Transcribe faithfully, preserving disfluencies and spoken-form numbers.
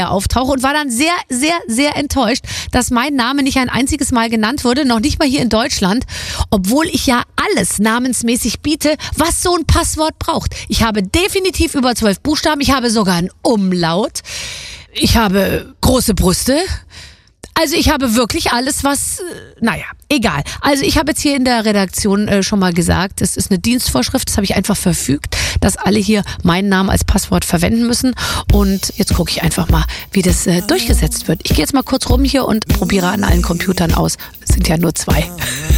Flyer auftauche und war dann sehr, sehr, sehr enttäuscht, dass mein Name nicht ein einziges Mal genannt wurde, noch nicht mal hier in Deutschland, obwohl ich ja alles namensmäßig biete, was so ein Passwort braucht. Ich habe definitiv über zwölf Buchstaben, ich habe sogar einen Umlaut, ich habe große Brüste. Also ich habe wirklich alles, was, naja, egal. Also ich habe jetzt hier in der Redaktion äh, schon mal gesagt, es ist eine Dienstvorschrift, das habe ich einfach verfügt, dass alle hier meinen Namen als Passwort verwenden müssen. Und jetzt gucke ich einfach mal, wie das äh, durchgesetzt wird. Ich gehe jetzt mal kurz rum hier und probiere an allen Computern aus. Es sind ja nur zwei.